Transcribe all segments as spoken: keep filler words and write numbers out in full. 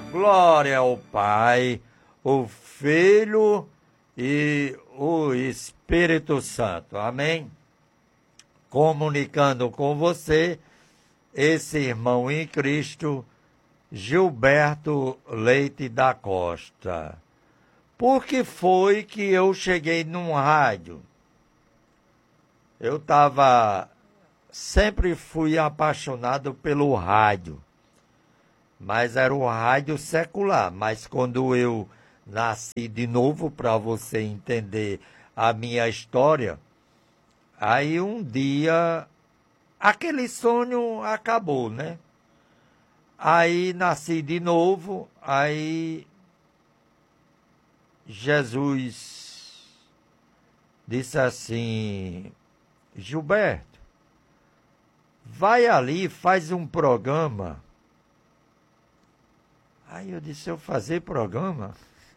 Glória ao Pai, o Filho e o Espírito Santo. Amém? Comunicando com você, esse irmão em Cristo, Gilberto Leite da Costa. Por que foi que eu cheguei num rádio? Eu estava, sempre fui apaixonado pelo rádio, mas era o rádio secular. Mas quando eu nasci de novo, para você entender a minha história, aí um dia, aquele sonho acabou, né? Aí nasci de novo, aí Jesus disse assim: Gilberto, vai ali, faz um programa. Aí eu disse: eu fazer programa?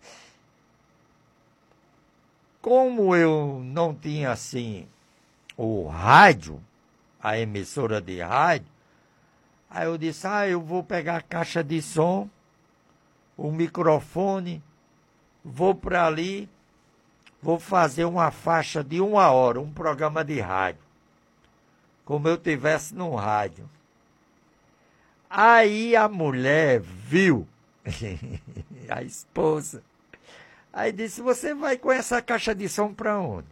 Como eu não tinha assim o rádio, a emissora de rádio, aí eu disse: ah, eu vou pegar a caixa de som, o microfone, vou para ali, vou fazer uma faixa de uma hora, um programa de rádio, como eu tivesse num rádio. Aí a mulher viu, a esposa, aí disse: você vai com essa caixa de som para onde?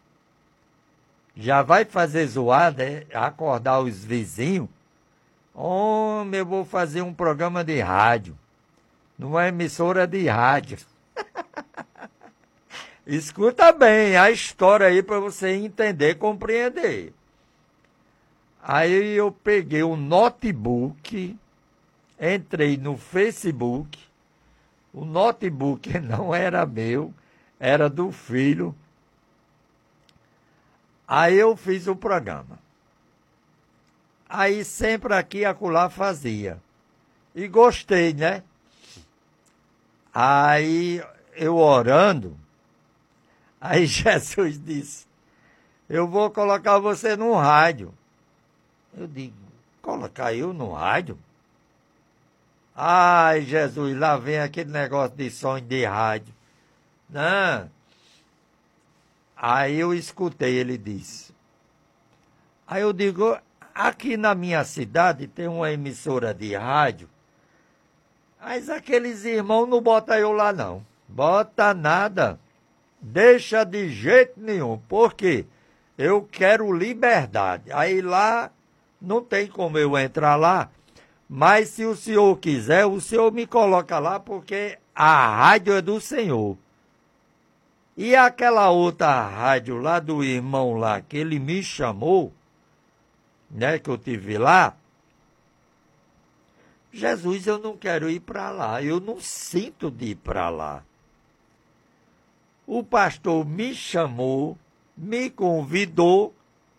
Já vai fazer zoada, é? Acordar os vizinhos? Homem, eu vou fazer um programa de rádio, numa emissora de rádio. Escuta bem a história aí para você entender, compreender. Aí eu peguei um notebook, entrei no Facebook. O notebook não era meu, era do filho. Aí eu fiz o programa. Aí sempre aqui e acolá fazia. E gostei, né? Aí eu orando, aí Jesus disse: eu vou colocar você no rádio. Eu digo: colocar eu no rádio? Ai, Jesus, lá vem aquele negócio de som de rádio. Não. Aí eu escutei, ele disse. Aí eu digo: aqui na minha cidade tem uma emissora de rádio, mas aqueles irmãos não botam eu lá não. Bota nada. Deixa de jeito nenhum. Por quê? Eu quero liberdade. Aí lá não tem como eu entrar lá. Mas se o senhor quiser, o senhor me coloca lá, porque a rádio é do senhor. E aquela outra rádio lá do irmão lá, que ele me chamou, né, que eu tive lá, Jesus, eu não quero ir para lá, eu não sinto de ir para lá. O pastor me chamou, me convidou,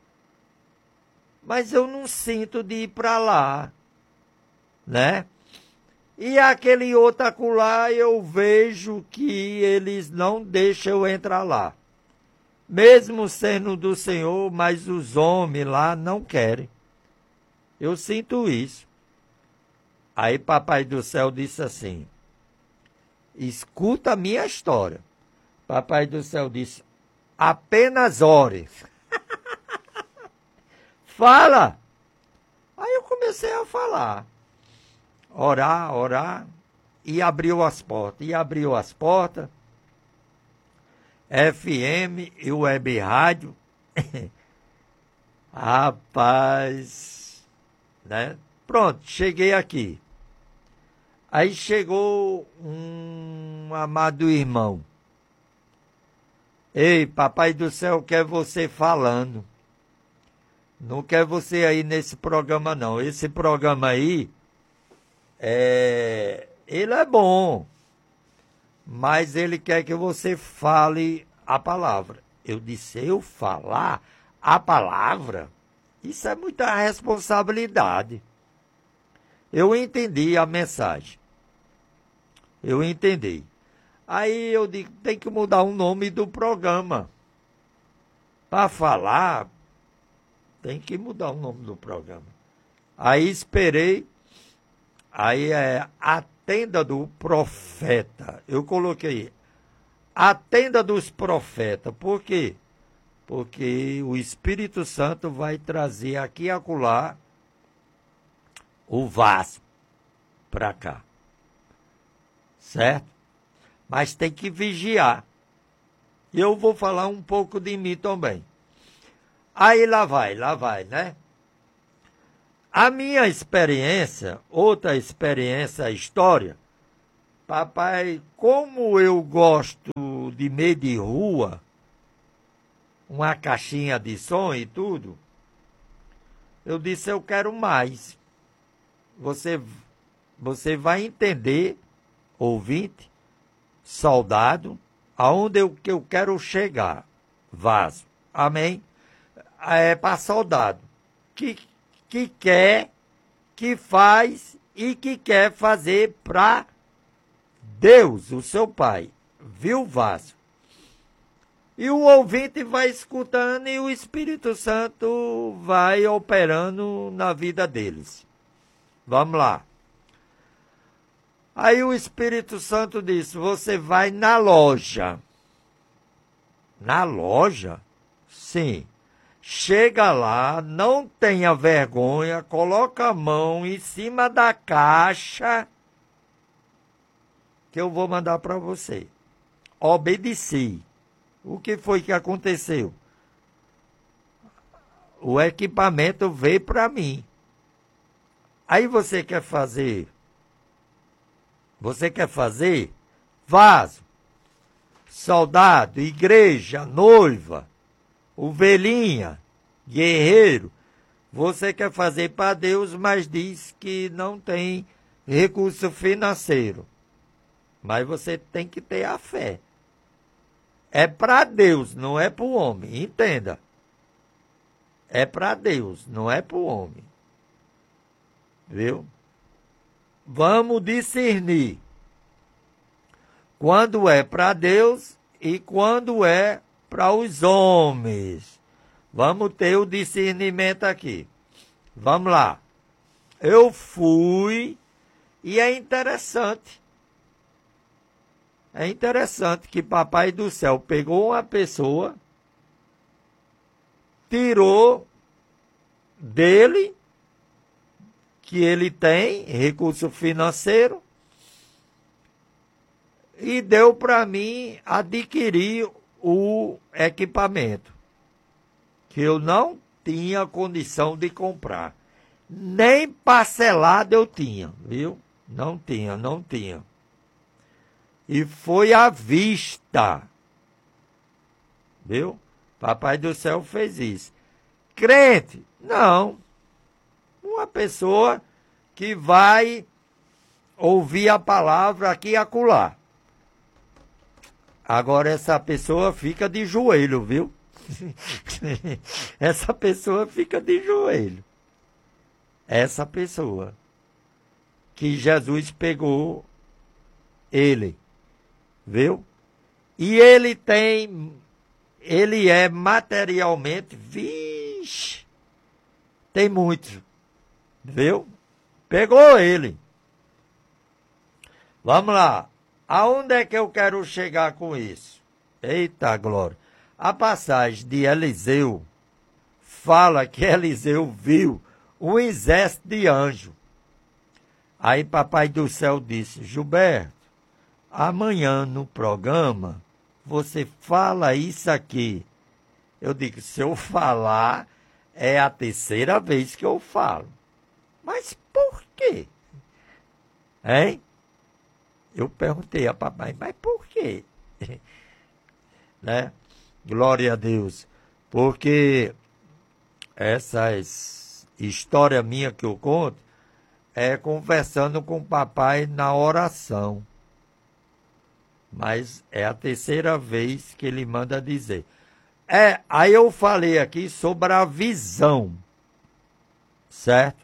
mas eu não sinto de ir para lá, né? E aquele outro acolá, eu vejo que eles não deixam eu entrar lá. Mesmo sendo do Senhor, mas os homens lá não querem. Eu sinto isso. Aí Papai do Céu disse assim: escuta a minha história. Papai do Céu disse: apenas ore. Fala! Aí eu comecei a falar. Orar, orar. E abriu as portas. E abriu as portas. F M e web rádio. Rapaz, né? Pronto, cheguei aqui. Aí chegou um amado irmão. Ei, Papai do Céu quer você falando. Não quer você aí nesse programa, não. Esse programa aí, é, ele é bom, mas ele quer que você fale a palavra. Eu disse: eu falar a palavra? Isso é muita responsabilidade. Eu entendi a mensagem. Eu entendi. Aí eu digo: tem que mudar o nome do programa. Para falar, tem que mudar o nome do programa. Aí esperei. Aí é a tenda do profeta. Eu coloquei a tenda dos profetas. Por quê? Porque o Espírito Santo vai trazer aqui e acolá o vaso para cá. Certo? Mas tem que vigiar. E eu vou falar um pouco de mim também. Aí lá vai, lá vai, né? A minha experiência, outra experiência, história, papai, como eu gosto de meio de rua, uma caixinha de som e tudo, eu disse, eu quero mais. Você, você vai entender, ouvinte, soldado, aonde eu, que eu quero chegar. Vaso. Amém? É para soldado. Que, que quer, que faz e que quer fazer para Deus, o seu Pai. Viu, vaso? E o ouvinte vai escutando e o Espírito Santo vai operando na vida deles. Vamos lá. Aí o Espírito Santo disse, você vai na loja. Na loja? Sim. Chega lá, não tenha vergonha, coloca a mão em cima da caixa que eu vou mandar para você. Obedeci. O que foi que aconteceu? O equipamento veio para mim. Aí você quer fazer? Você quer fazer? Vaso, soldado, igreja, noiva, ovelhinha, guerreiro. Você quer fazer para Deus, mas diz que não tem recurso financeiro. Mas você tem que ter a fé. É para Deus, não é para o homem. Entenda. É para Deus, não é para o homem. Viu? Vamos discernir quando é para Deus e quando é para os homens. Vamos ter o discernimento aqui. Vamos lá. Eu fui e é interessante. É interessante que Papai do Céu pegou uma pessoa, tirou dele, que ele tem, recurso financeiro, e deu para mim adquirir o equipamento, que eu não tinha condição de comprar. Nem parcelado eu tinha, viu? Não tinha, não tinha. E foi à vista. Viu? Papai do Céu fez isso. Crente? Não. Uma pessoa que vai ouvir a palavra aqui e acolá. Agora essa pessoa fica de joelho, viu? Essa pessoa fica de joelho. Essa pessoa que Jesus pegou ele. Viu? E ele tem, ele é materialmente, vixe, tem muito. Viu? Pegou ele. Vamos lá. Aonde é que eu quero chegar com isso? Eita glória. A passagem de Eliseu fala que Eliseu viu um exército de anjos. Aí Papai do Céu disse, Gilberto, amanhã no programa você fala isso aqui. Eu digo, se eu falar, é a terceira vez que eu falo. Mas por quê? Hein? Eu perguntei a papai, mas por quê? Né? Glória a Deus. Porque essas histórias minhas que eu conto é conversando com o papai na oração. Mas é a terceira vez que ele manda dizer. É, aí eu falei aqui sobre a visão. Certo?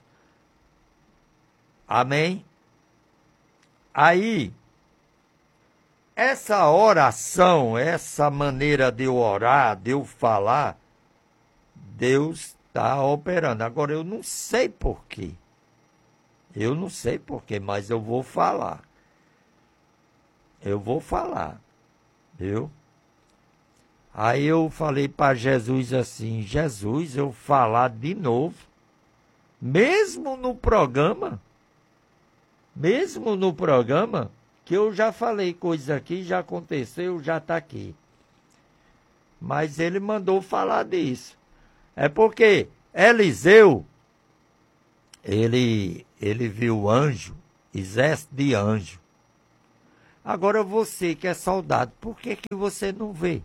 Amém? Aí, essa oração, essa maneira de eu orar, de eu falar, Deus está operando. Agora, eu não sei por quê. Eu não sei por quê, mas eu vou falar. eu vou falar, viu? Aí eu falei para Jesus assim, Jesus, eu falar de novo, mesmo no programa, mesmo no programa, que eu já falei coisa aqui, já aconteceu, já está aqui. Mas ele mandou falar disso. É porque Eliseu, ele, ele viu anjo, exército de anjo. Agora você que é soldado, por que, que você não vê?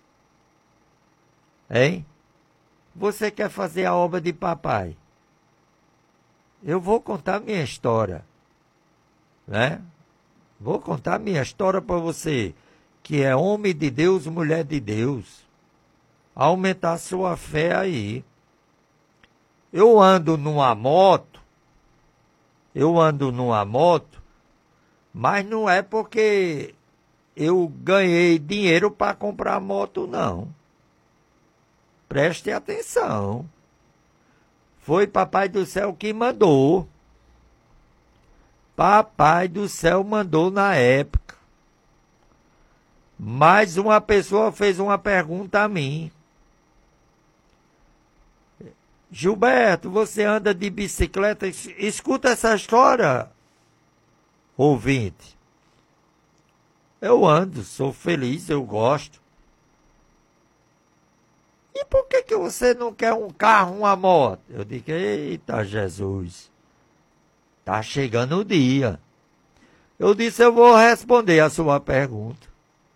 Hein? Você quer fazer a obra de papai? Eu vou contar minha história, né? Vou contar minha história para você, que é homem de Deus, mulher de Deus. Aumentar sua fé aí. Eu ando numa moto, eu ando numa moto, mas não é porque eu ganhei dinheiro para comprar moto, não. Preste atenção. Foi Papai do Céu que mandou. Papai do Céu mandou na época. Mas uma pessoa fez uma pergunta a mim. Gilberto, você anda de bicicleta? Escuta essa história, ouvinte. Eu ando, sou feliz, eu gosto. E por que, que você não quer um carro, uma moto? Eu digo, eita Jesus, tá chegando o dia. Eu disse, eu vou responder a sua pergunta.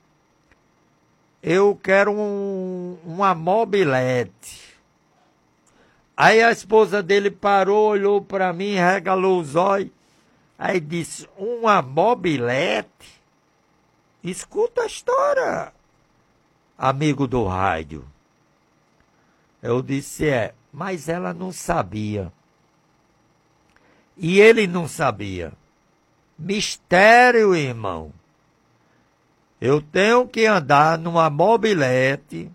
Eu quero um, uma mobilete. Aí a esposa dele parou, olhou para mim, regalou os olhos. Aí disse, uma mobilete? Escuta a história, amigo do rádio. Eu disse, é, mas ela não sabia. E ele não sabia. Mistério, irmão. Eu tenho que andar numa mobilete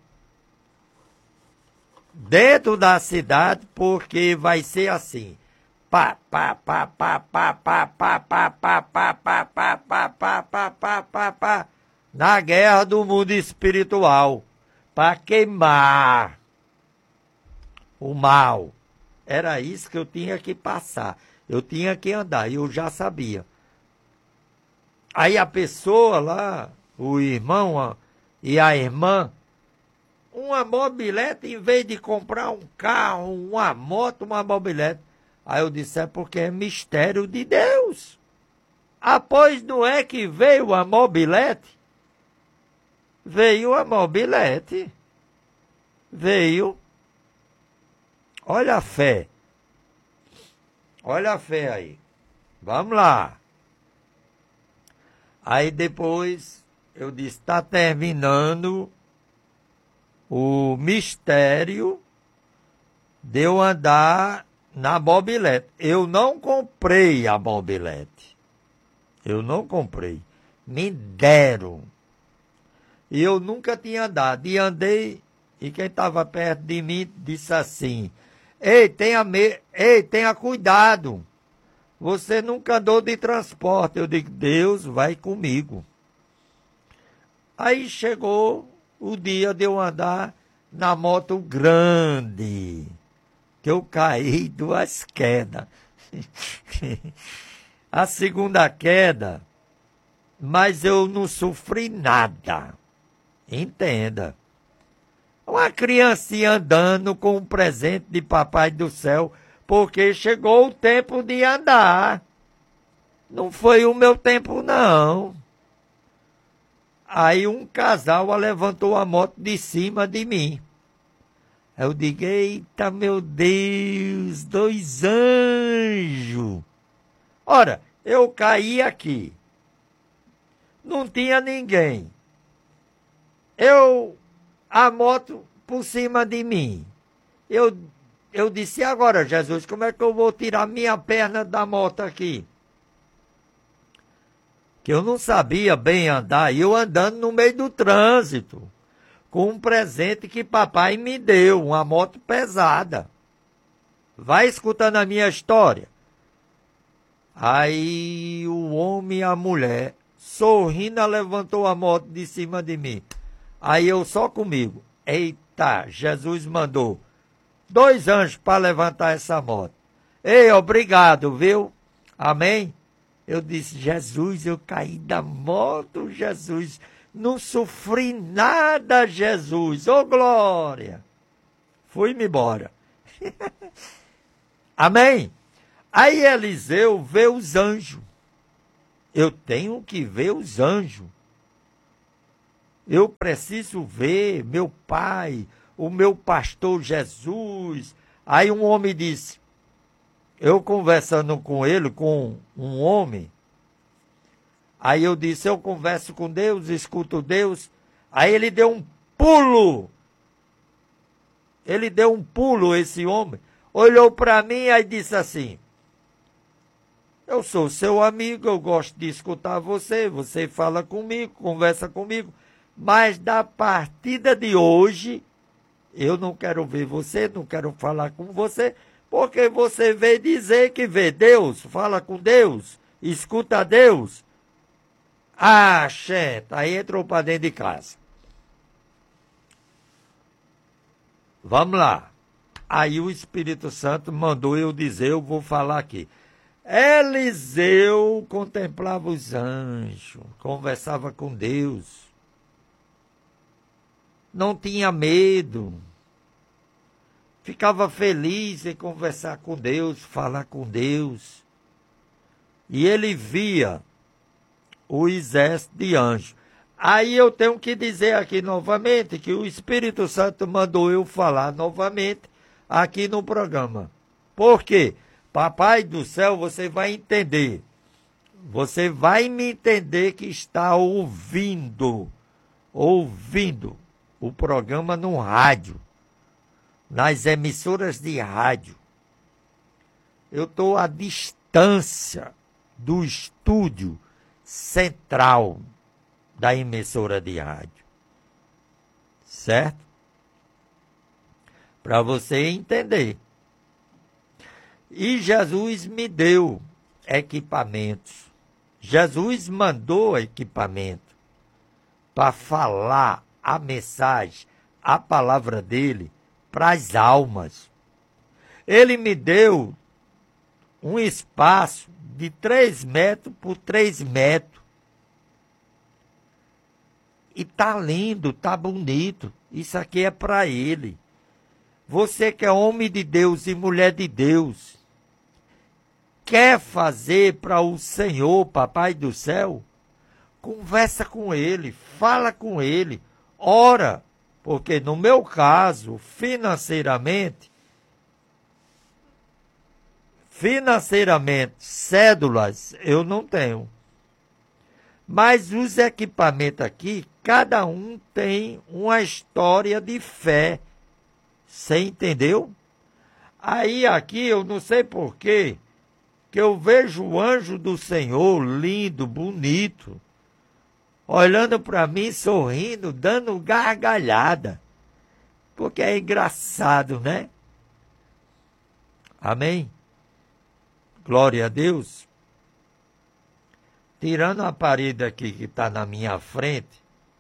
dentro da cidade, porque vai ser assim. Pá, pá, pá, pá, pá, pá, pá, pá, pá, pá, pá, pá, pá, pá, pá, pá, pá, pá, na guerra do mundo espiritual, para queimar o mal. Era isso que eu tinha que passar. Eu tinha que andar, e eu já sabia. Aí a pessoa lá, o irmão e a irmã, uma mobilete, em vez de comprar um carro, uma moto, uma mobilete. Aí eu disse, é porque é mistério de Deus. Após não é que veio a mobilete? Veio a mobilete. Veio. Olha a fé. Olha a fé aí. Vamos lá. Aí depois eu disse, está terminando o mistério de eu andar na mobilete. Eu não comprei a mobilete. Eu não comprei. Me deram. E eu nunca tinha andado. E andei, e quem estava perto de mim disse assim, Ei, tenha, me... Ei, tenha cuidado. Você nunca andou de transporte. Eu digo, Deus vai comigo. Aí chegou o dia de eu andar na moto grande, que eu caí duas quedas. A segunda queda, mas eu não sofri nada. Entenda. Uma criancinha andando com um presente de Papai do Céu, porque chegou o tempo de andar. Não foi o meu tempo, não. Aí um casal levantou a moto de cima de mim. Eu digo, eita, meu Deus, dois anjos. Ora, eu caí aqui. Não tinha ninguém. Eu... a moto por cima de mim. Eu, eu disse, e agora, Jesus, como é que eu vou tirar minha perna da moto aqui? Que eu não sabia bem andar, e eu andando no meio do trânsito, com um presente que papai me deu, uma moto pesada. Vai escutando a minha história. Aí o homem e a mulher sorrindo, ela levantou a moto de cima de mim. Aí eu só comigo. Eita, Jesus mandou dois anjos para levantar essa moto. Ei, obrigado, viu? Amém? Eu disse, Jesus, eu caí da moto, Jesus. Não sofri nada, Jesus. Ô, glória. Fui-me embora. Amém? Aí Eliseu vê os anjos. Eu tenho que ver os anjos. Eu preciso ver meu pai, o meu pastor Jesus. Aí um homem disse, eu conversando com ele, com um homem, aí eu disse, eu converso com Deus, escuto Deus. Aí ele deu um pulo. Ele deu um pulo, esse homem. Olhou para mim e disse assim, eu sou seu amigo, eu gosto de escutar você, você fala comigo, conversa comigo, mas da partida de hoje, eu não quero ver você, não quero falar com você, porque você veio dizer que vê Deus, fala com Deus, escuta Deus. Ah, gente, aí entrou para dentro de casa. Vamos lá. Aí o Espírito Santo mandou eu dizer, eu vou falar aqui. Eliseu contemplava os anjos, conversava com Deus. Não tinha medo. Ficava feliz em conversar com Deus, falar com Deus. E ele via o exército de anjos. Aí eu tenho que dizer aqui novamente que o Espírito Santo mandou eu falar novamente aqui no programa. Por quê? Papai do céu, você vai entender. Você vai me entender que está ouvindo, ouvindo o programa no rádio, nas emissoras de rádio. Eu estou à distância do estúdio central da emissora de rádio. Certo? Para você entender. E Jesus me deu equipamentos. Jesus mandou equipamento para falar a mensagem, a palavra dele para as almas. Ele me deu um espaço de três metros por três metros. E tá lindo, tá bonito. Isso aqui é para ele. Você que é homem de Deus e mulher de Deus, quer fazer para o Senhor, Papai do céu? Conversa com ele, fala com ele, ora. Porque no meu caso, financeiramente, financeiramente, cédulas eu não tenho. Mas os equipamentos aqui, cada um tem uma história de fé. Você entendeu? Aí aqui eu não sei porquê, que eu vejo o anjo do Senhor, lindo, bonito, olhando para mim, sorrindo, dando gargalhada. Porque é engraçado, né? Amém? Glória a Deus. Tirando a parede aqui que está na minha frente,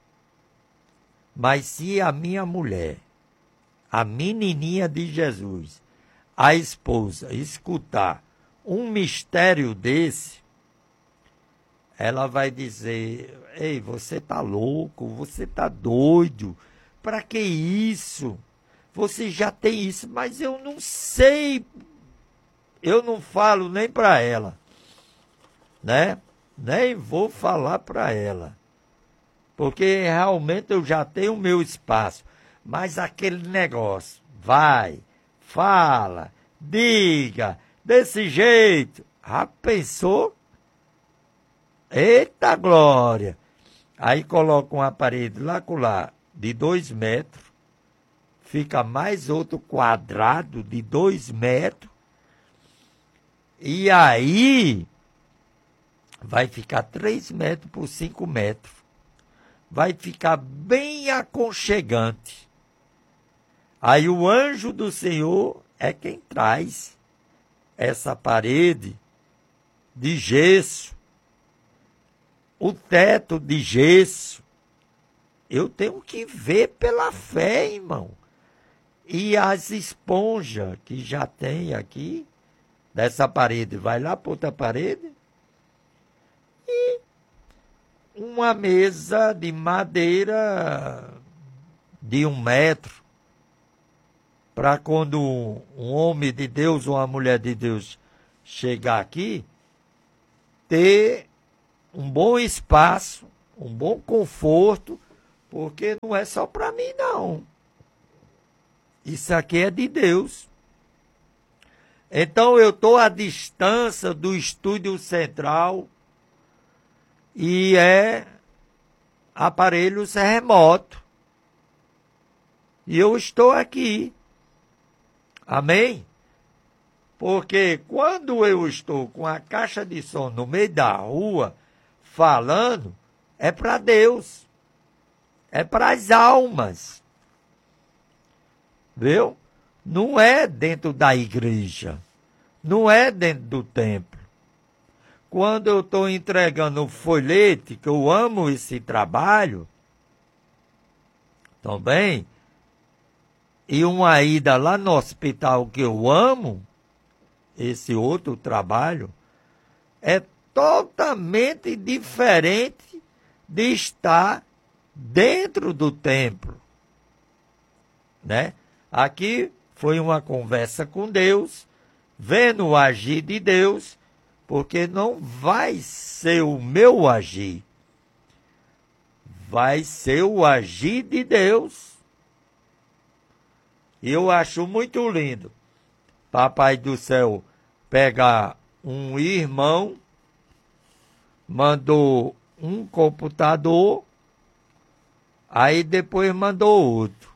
mas se a minha mulher, a menininha de Jesus, a esposa, escutar um mistério desse, ela vai dizer, ei, você tá louco, você tá doido, para que isso? Você já tem isso, mas eu não sei, eu não falo nem para ela, né? Nem vou falar para ela, porque realmente eu já tenho o meu espaço, mas aquele negócio, vai, fala, diga, desse jeito, já pensou? Eita glória! Aí coloca uma parede lá com lá de dois metros, fica mais outro quadrado de dois metros, e aí vai ficar três metros por cinco metros. Vai ficar bem aconchegante. Aí o anjo do Senhor é quem traz essa parede de gesso, o teto de gesso. Eu tenho que ver pela fé, irmão. E as esponjas que já tem aqui, dessa parede, vai lá para outra parede. E uma mesa de madeira de um metro, para quando um homem de Deus ou uma mulher de Deus chegar aqui, ter um bom espaço, um bom conforto, porque não é só para mim, não. Isso aqui é de Deus. Então eu estou à distância do estúdio central e é aparelhos remoto. E eu estou aqui. Amém? Porque quando eu estou com a caixa de som no meio da rua, falando, é para Deus. É para as almas. Viu? Não é dentro da igreja. Não é dentro do templo. Quando eu estou entregando o folhete, que eu amo esse trabalho, também, e uma ida lá no hospital que eu amo, esse outro trabalho, é totalmente diferente de estar dentro do templo, né? Aqui foi uma conversa com Deus, vendo o agir de Deus, porque não vai ser o meu agir, vai ser o agir de Deus. E eu acho muito lindo Papai do Céu pegar um irmão, mandou um computador, aí depois mandou outro.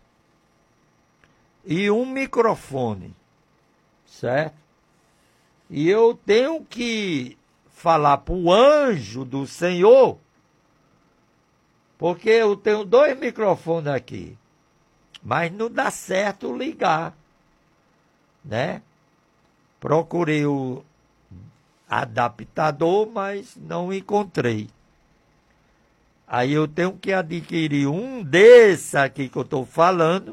E um microfone, certo? E eu tenho que falar para o anjo do Senhor, porque eu tenho dois microfones aqui, mas não dá certo ligar, né? Procurei o adaptador, mas não encontrei. Aí eu tenho que adquirir um desse aqui que eu estou falando,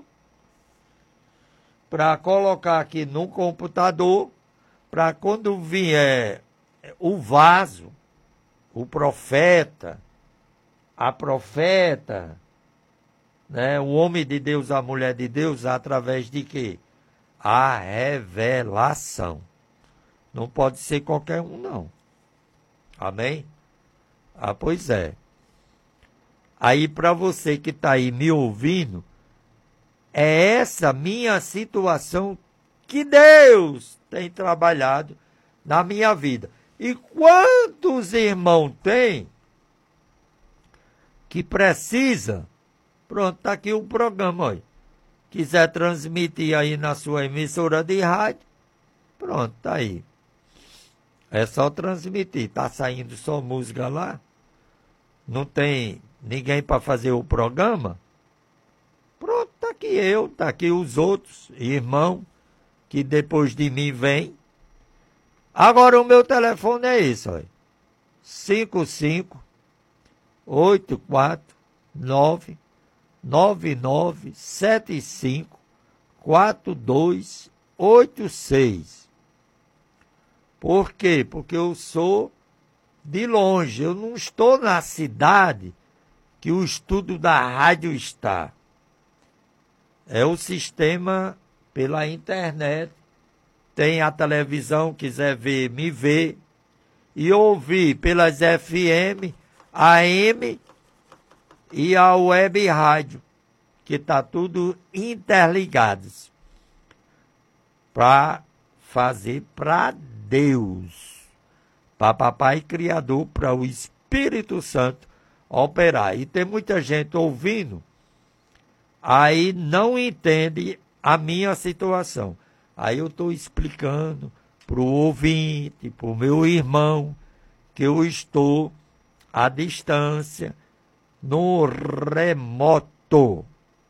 para colocar aqui no computador, para quando vier o vaso, o profeta, a profeta, né, o homem de Deus, a mulher de Deus, através de quê? A revelação. Não pode ser qualquer um, não. Amém? Ah, pois é. Aí, para você que está aí me ouvindo, é essa minha situação que Deus tem trabalhado na minha vida. E quantos irmãos tem que precisa? Pronto, está aqui o programa, olha. Quiser transmitir aí na sua emissora de rádio, pronto, está aí. É só transmitir. Está saindo só música lá? Não tem ninguém para fazer o programa? Pronto, está aqui eu, está aqui os outros irmãos que depois de mim vêm. Agora o meu telefone é esse, olha. cinco cinco oito quatro nove nove nove sete cinco quatro dois oito seis. Por quê? Porque eu sou de longe, eu não estou na cidade que o estudo da rádio está. É o sistema pela internet, tem a televisão, quiser ver, me ver, e ouvir pelas F M, A M e a web rádio, que está tudo interligados, para fazer para Deus, para Papai Criador, para o Espírito Santo operar. E tem muita gente ouvindo, aí não entende a minha situação. Aí eu estou explicando para o ouvinte, para o meu irmão, que eu estou à distância, no remoto.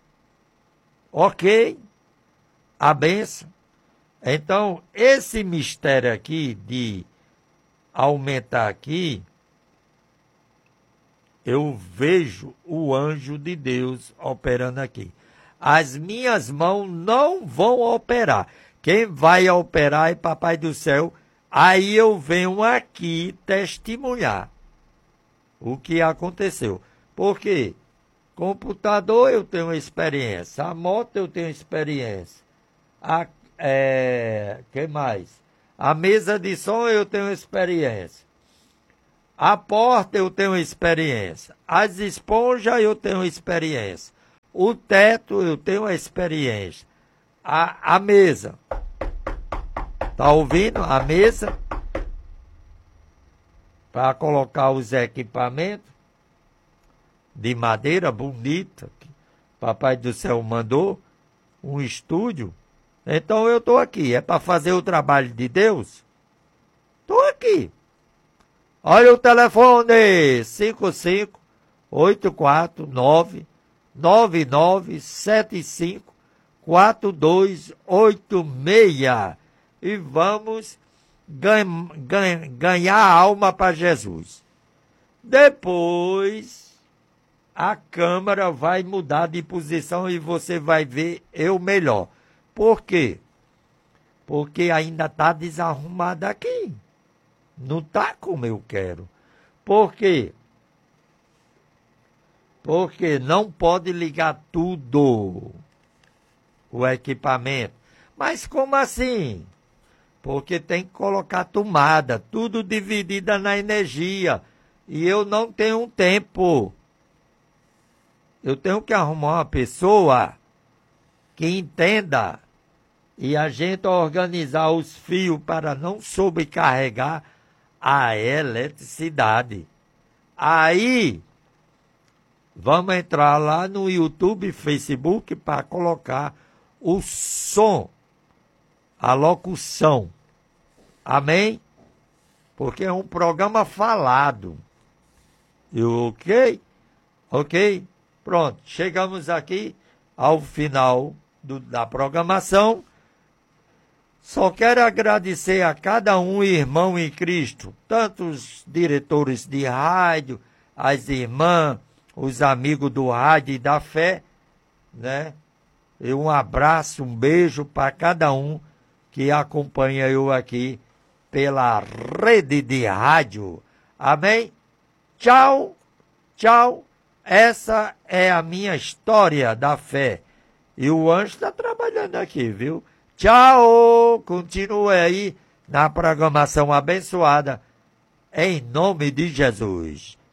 Ok? A benção. Então, esse mistério aqui de aumentar aqui, eu vejo o anjo de Deus operando aqui. As minhas mãos não vão operar. Quem vai operar é Papai do Céu. Aí eu venho aqui testemunhar o que aconteceu. Por quê? Computador eu tenho experiência. A moto eu tenho experiência. A, é, que mais? A mesa de som eu tenho experiência. A porta eu tenho experiência. As esponjas eu tenho experiência. O teto eu tenho experiência. A, a mesa. Tá ouvindo? A mesa. Para colocar os equipamentos de madeira bonita. Que Papai do Céu mandou. Um estúdio. Então eu estou aqui. É para fazer o trabalho de Deus? Estou aqui. Olha o telefone, cinco cinco oito quatro nove nove nove sete cinco quatro dois oito seis. E vamos ganha, ganha, ganhar alma para Jesus. Depois, a câmera vai mudar de posição e você vai ver eu melhor. Por quê? Porque ainda está desarrumado aqui. Não está como eu quero. Por quê? Porque não pode ligar tudo o equipamento. Mas como assim? Porque tem que colocar tomada, tudo dividida na energia. E eu não tenho tempo. Eu tenho que arrumar uma pessoa que entenda e a gente organizar os fios para não sobrecarregar a eletricidade. Aí, vamos entrar lá no YouTube e Facebook para colocar o som, a locução. Amém? Porque é um programa falado. Eu, ok? Ok? Pronto, chegamos aqui ao final do, da programação. Só quero agradecer a cada um irmão em Cristo, tanto os diretores de rádio, as irmãs, os amigos do rádio e da fé, né? E um abraço, um beijo para cada um que acompanha eu aqui pela rede de rádio. Amém? Tchau, tchau. Essa é a minha história da fé. E o anjo está trabalhando aqui, viu? Tchau! Continue aí na programação abençoada, em nome de Jesus.